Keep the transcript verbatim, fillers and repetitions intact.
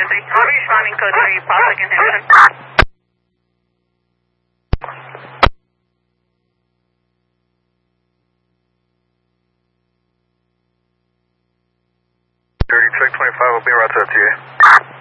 code three. I'll be responding code three, plastic inhibition. thirty, check twenty-five, will be right up to you.